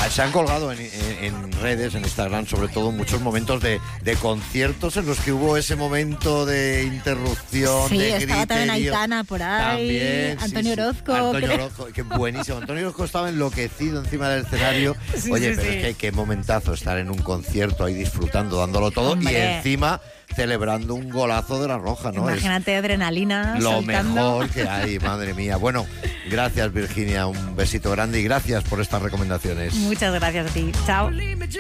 Se han colgado en redes, en Instagram, sobre todo, muchos momentos de conciertos en los que hubo ese momento de interrupción, sí, de estaba griterío. también Aitana por ahí, También, Antonio Orozco. Antonio Orozco, que buenísimo. Antonio Orozco estaba enloquecido encima del escenario. Sí, Oye, sí, pero sí. es que qué momentazo estar en un concierto ahí disfrutando, dándolo todo, Hombre. y encima celebrando un golazo de La Roja, ¿no? Imagínate adrenalina Es lo saltando. mejor que hay, madre mía. Bueno, gracias, Virginia, un besito grande y gracias por estas recomendaciones. Muchas gracias a ti. Chao.